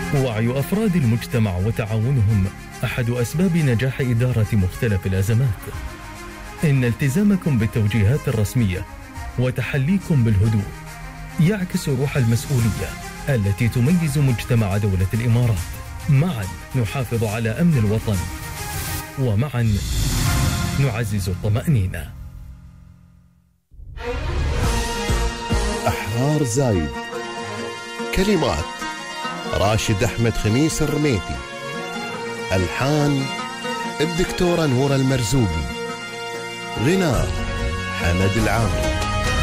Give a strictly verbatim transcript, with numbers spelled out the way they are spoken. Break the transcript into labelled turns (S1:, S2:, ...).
S1: وعي أفراد المجتمع وتعاونهم أحد أسباب نجاح إدارة مختلف الأزمات. إن التزامكم بالتوجيهات الرسمية وتحليكم بالهدوء يعكس روح المسؤولية التي تميز مجتمع دولة الإمارات. معا نحافظ على أمن الوطن، ومعا نعزز الطمأنينة.
S2: أحرار زايد. كلمات راشد أحمد خميس الرميتي. ألحان الدكتورة نورة المرزوقي. غناء حمد العامري.